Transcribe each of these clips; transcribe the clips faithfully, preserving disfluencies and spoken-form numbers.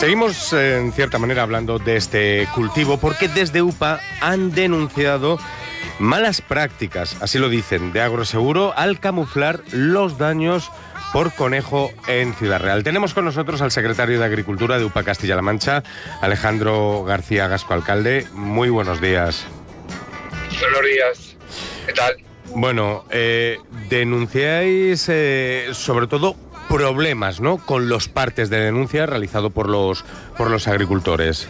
Seguimos, eh, en cierta manera, hablando de este cultivo porque desde UPA han denunciado malas prácticas, así lo dicen, de Agroseguro al camuflar los daños por conejo en Ciudad Real. Tenemos con nosotros al secretario de Agricultura de UPA Castilla-La Mancha, Alejandro García Gasco, alcalde. Muy buenos días. Buenos días. ¿Qué tal? Bueno, eh, denunciáis eh, sobre todo problemas, ¿no?, con los partes de denuncia realizado por los por los agricultores.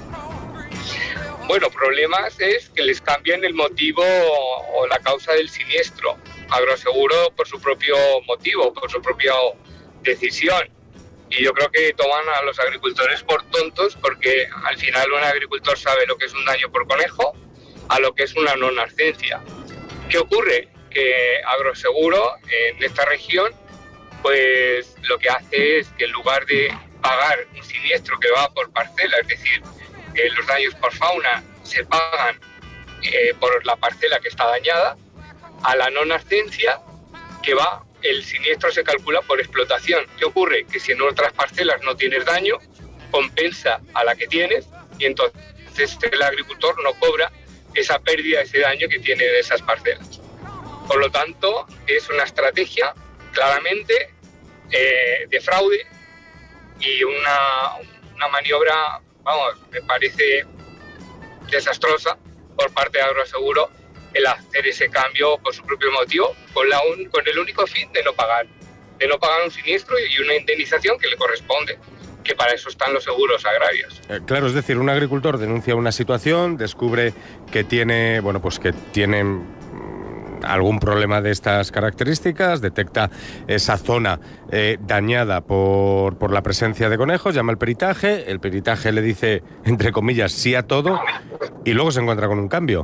Bueno, problemas es que les cambian el motivo o la causa del siniestro. Agroseguro por su propio motivo, por su propia decisión. Y yo creo que toman a los agricultores por tontos, porque al final un agricultor sabe lo que es un daño por conejo a lo que es una no nascencia. ¿Qué ocurre? Que Agroseguro en esta región pues lo que hace es que en lugar de pagar un siniestro que va por parcela, es decir, que los daños por fauna se pagan eh, por la parcela que está dañada, a la no nascencia que va, el siniestro se calcula por explotación. ¿Qué ocurre? Que si en otras parcelas no tienes daño, compensa a la que tienes y entonces el agricultor no cobra esa pérdida, ese daño que tiene de esas parcelas. Por lo tanto, es una estrategia claramente eh, de fraude y una, una maniobra, vamos, me parece desastrosa por parte de Agroseguro el hacer ese cambio por su propio motivo, con, la un, con el único fin de no pagar, de no pagar un siniestro y una indemnización que le corresponde, que para eso están los seguros agrarios. Eh, claro, es decir, un agricultor denuncia una situación, descubre que tiene, bueno, pues que tiene algún problema de estas características, detecta esa zona eh, dañada por, por la presencia de conejos, llama al peritaje, el peritaje le dice, entre comillas, sí a todo, y luego se encuentra con un cambio.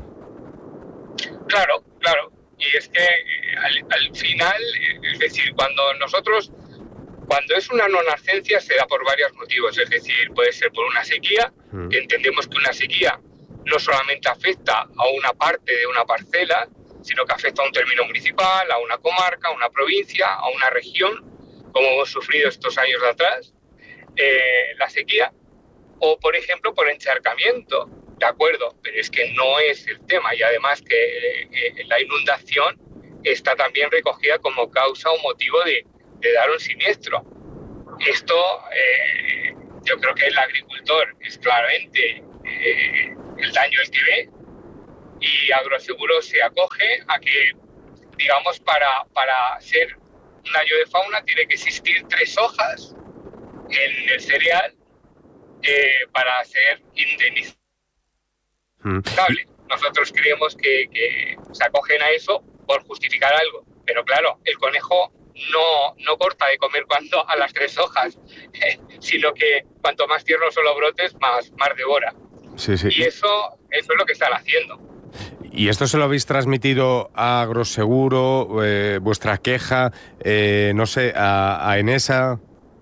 Claro, claro, y es que eh, al, al final, eh, es decir, cuando nosotros, cuando es una no nascencia se da por varios motivos, es decir, puede ser por una sequía, mm. que entendemos que una sequía no solamente afecta a una parte de una parcela, sino que afecta a un término municipal, a una comarca, a una provincia, a una región, como hemos sufrido estos años de atrás, eh, la sequía, o por ejemplo por encharcamiento, de acuerdo, pero es que no es el tema, y además que eh, la inundación está también recogida como causa o motivo de, de dar un siniestro. Esto, eh, yo creo que el agricultor es claramente eh, el daño el que ve, y Agroseguro se acoge a que, digamos, para, para ser un daño de fauna tiene que existir tres hojas en el cereal eh, para ser indemnizable. Mm. Nosotros creemos que, que se acogen a eso por justificar algo, pero claro, el conejo no, no corta de comer cuando a las tres hojas, eh, sino que cuanto más tiernos son los brotes, más, más devora. Sí, sí. Y eso, eso es lo que están haciendo. ¿Y esto se lo habéis transmitido a Agroseguro, eh, vuestra queja, eh, no sé, a, a Enesa?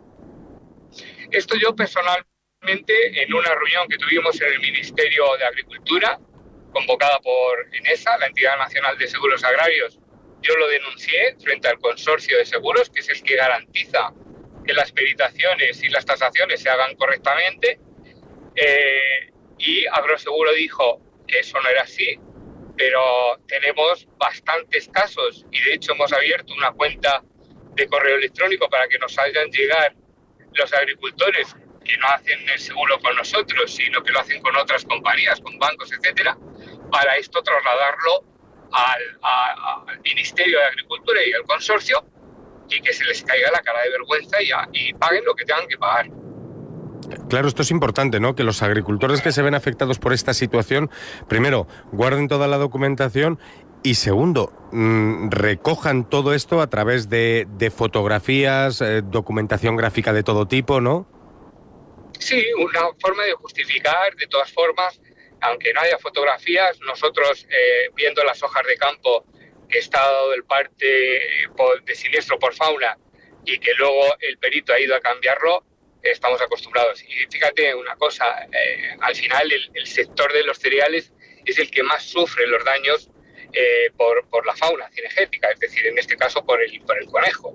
Esto yo personalmente, en una reunión que tuvimos en el Ministerio de Agricultura, convocada por Enesa, la Entidad Nacional de Seguros Agrarios, yo lo denuncié frente al Consorcio de Seguros, que es el que garantiza que las peritaciones y las tasaciones se hagan correctamente, eh, y Agroseguro dijo que eso no era así, pero tenemos bastantes casos y de hecho hemos abierto una cuenta de correo electrónico para que nos hagan llegar los agricultores que no hacen el seguro con nosotros, sino que lo hacen con otras compañías, con bancos, etcétera, para esto trasladarlo al, a, al Ministerio de Agricultura y al consorcio y que se les caiga la cara de vergüenza y, a, y paguen lo que tengan que pagar. Claro, esto es importante, ¿no? Que los agricultores que se ven afectados por esta situación, primero, guarden toda la documentación y segundo, mmm, recojan todo esto a través de, de fotografías, eh, documentación gráfica de todo tipo, ¿no? Sí, una forma de justificar, de todas formas, aunque no haya fotografías, nosotros eh, viendo las hojas de campo que está dado el parte por, de siniestro por fauna y que luego el perito ha ido a cambiarlo, estamos acostumbrados. Y fíjate una cosa, eh, al final el, el sector de los cereales es el que más sufre los daños eh, por, por la fauna cinegética, es decir, en este caso por el, por el conejo,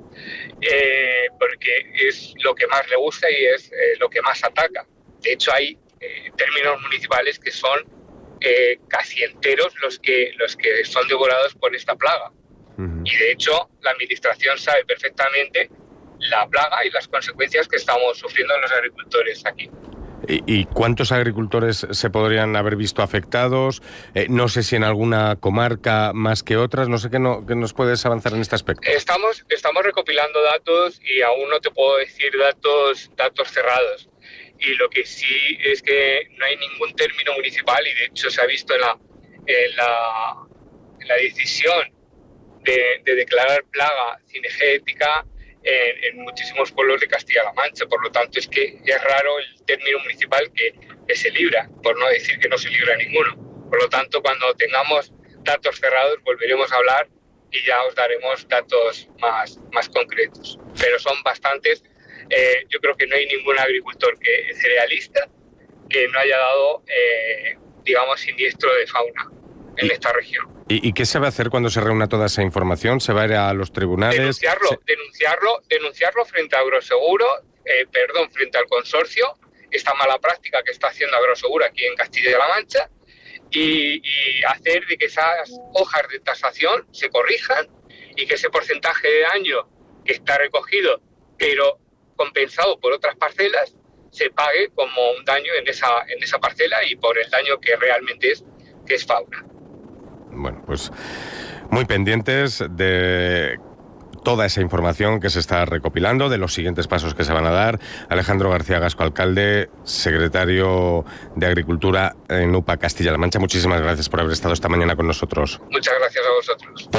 eh, porque es lo que más le gusta y es eh, lo que más ataca. De hecho, hay eh, términos municipales que son eh, casi enteros los que, los que son devorados por esta plaga. Uh-huh. Y de hecho, la administración sabe perfectamente la plaga y las consecuencias que estamos sufriendo los agricultores aquí. ¿Y, y cuántos agricultores se podrían haber visto afectados? Eh, no sé si en alguna comarca más que otras, no sé qué, no, qué nos puedes avanzar en este aspecto. Estamos, estamos recopilando datos y aún no te puedo decir datos, datos cerrados. Y lo que sí es que no hay ningún término municipal y de hecho se ha visto en la, en la, en la decisión de, de declarar plaga cinegética En, en muchísimos pueblos de Castilla-La Mancha. Por lo tanto, es que es raro el término municipal que, que se libra, por no decir que no se libra ninguno. Por lo tanto, cuando tengamos datos cerrados, volveremos a hablar y ya os daremos datos más, más concretos. Pero son bastantes. Eh, yo creo que no hay ningún agricultor que cerealista que no haya dado, eh, digamos, siniestro de fauna en esta región. ¿Y, ¿Y qué se va a hacer cuando se reúna toda esa información? ¿Se va a ir a los tribunales? Denunciarlo, se... denunciarlo, denunciarlo frente a Agroseguro, eh, perdón, frente al consorcio, esta mala práctica que está haciendo Agroseguro aquí en Castilla-La Mancha, y, y hacer de que esas hojas de tasación se corrijan y que ese porcentaje de daño que está recogido, pero compensado por otras parcelas, se pague como un daño en esa, en esa parcela y por el daño que realmente es, que es fauna. Bueno, pues muy pendientes de toda esa información que se está recopilando, de los siguientes pasos que se van a dar. Alejandro García Gasco, alcalde, secretario de Agricultura en U P A Castilla-La Mancha, muchísimas gracias por haber estado esta mañana con nosotros. Muchas gracias a vosotros.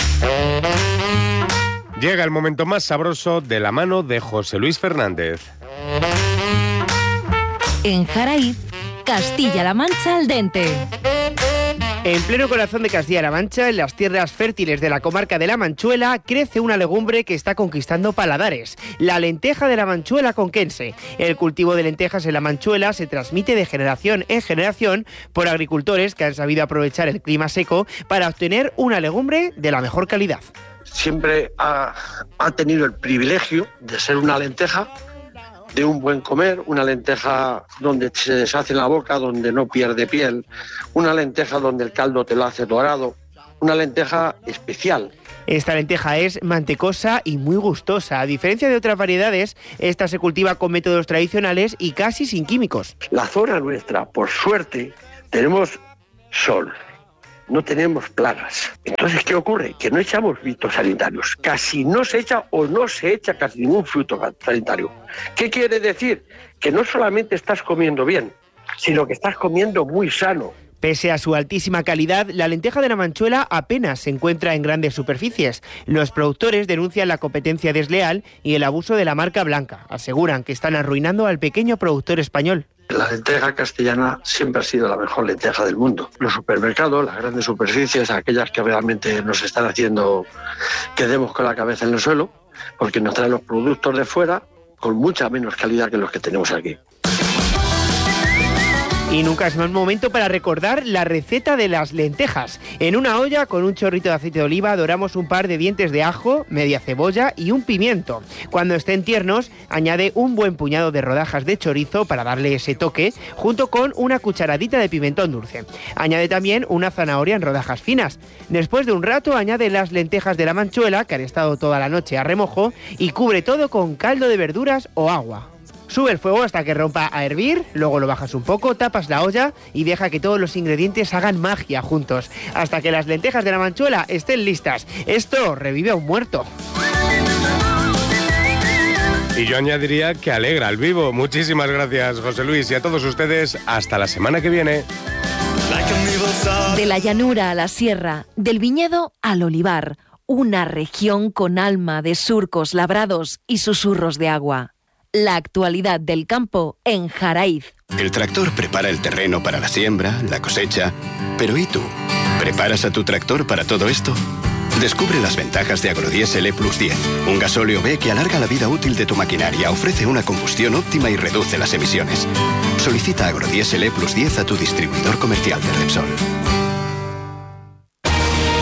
Llega el momento más sabroso de la mano de José Luis Fernández. En Jaraíz, Castilla-La Mancha al dente. En pleno corazón de Castilla-La Mancha, en las tierras fértiles de la comarca de La Manchuela, crece una legumbre que está conquistando paladares, la lenteja de la Manchuela conquense. El cultivo de lentejas en La Manchuela se transmite de generación en generación por agricultores que han sabido aprovechar el clima seco para obtener una legumbre de la mejor calidad. Siempre ha, ha tenido el privilegio de ser una lenteja de un buen comer, una lenteja donde se deshace en la boca, donde no pierde piel, una lenteja donde el caldo te lo hace dorado, una lenteja especial. Esta lenteja es mantecosa y muy gustosa. A diferencia de otras variedades, esta se cultiva con métodos tradicionales y casi sin químicos. La zona nuestra, por suerte, tenemos sol. No tenemos plagas. Entonces, ¿qué ocurre? Que no echamos fitosanitarios. Casi no se echa o no se echa casi ningún fruto sanitario. ¿Qué quiere decir? Que no solamente estás comiendo bien, sino que estás comiendo muy sano. Pese a su altísima calidad, la lenteja de la Manchuela apenas se encuentra en grandes superficies. Los productores denuncian la competencia desleal y el abuso de la marca blanca. Aseguran que están arruinando al pequeño productor español. La lenteja castellana siempre ha sido la mejor lenteja del mundo. Los supermercados, las grandes superficies, aquellas que realmente nos están haciendo que demos con la cabeza en el suelo, porque nos traen los productos de fuera con mucha menos calidad que los que tenemos aquí. Y nunca es mal momento para recordar la receta de las lentejas. En una olla con un chorrito de aceite de oliva doramos un par de dientes de ajo, media cebolla y un pimiento. Cuando estén tiernos, añade un buen puñado de rodajas de chorizo para darle ese toque, junto con una cucharadita de pimentón dulce. Añade también una zanahoria en rodajas finas. Después de un rato, añade las lentejas de la Manchuela, que han estado toda la noche a remojo, y cubre todo con caldo de verduras o agua. Sube el fuego hasta que rompa a hervir, luego lo bajas un poco, tapas la olla y deja que todos los ingredientes hagan magia juntos, hasta que las lentejas de la Manchuela estén listas. Esto revive a un muerto. Y yo añadiría que alegra al vivo. Muchísimas gracias, José Luis, y a todos ustedes, hasta la semana que viene. De la llanura a la sierra, del viñedo al olivar, una región con alma de surcos labrados y susurros de agua. La actualidad del campo en Jaraíz. El tractor prepara el terreno para la siembra, la cosecha. Pero ¿y tú? ¿Preparas a tu tractor para todo esto? Descubre las ventajas de Agrodiesel E Plus diez, un gasóleo B que alarga la vida útil de tu maquinaria, ofrece una combustión óptima y reduce las emisiones. Solicita Agrodiesel E Plus diez a tu distribuidor comercial de Repsol.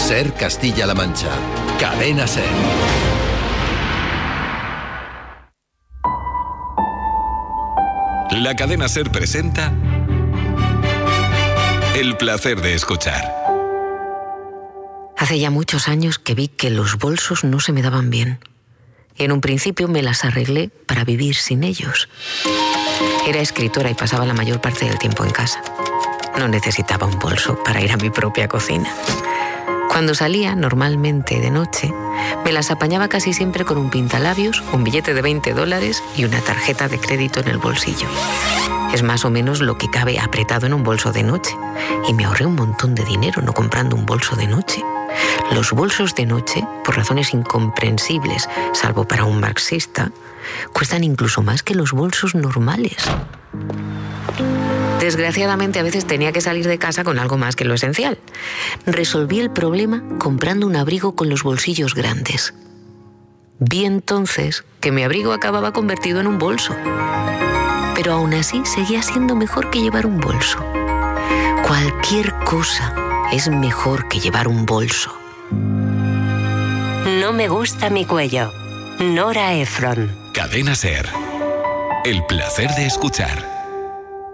SER Castilla-La Mancha. Cadena SER. La cadena SER presenta El placer de escuchar. Hace ya muchos años que vi que los bolsos no se me daban bien. Y en un principio me las arreglé para vivir sin ellos. Era escritora y pasaba la mayor parte del tiempo en casa. No necesitaba un bolso para ir a mi propia cocina. Cuando salía, normalmente de noche, me las apañaba casi siempre con un pintalabios, un billete de veinte dólares y una tarjeta de crédito en el bolsillo. Es más o menos lo que cabe apretado en un bolso de noche. Y me ahorré un montón de dinero no comprando un bolso de noche. Los bolsos de noche, por razones incomprensibles, salvo para un marxista, cuestan incluso más que los bolsos normales. Desgraciadamente, a veces tenía que salir de casa con algo más que lo esencial. Resolví el problema comprando un abrigo con los bolsillos grandes. Vi entonces que mi abrigo acababa convertido en un bolso. Pero aún así seguía siendo mejor que llevar un bolso. Cualquier cosa es mejor que llevar un bolso. No me gusta mi cuello. Nora Ephron. Cadena SER. El placer de escuchar.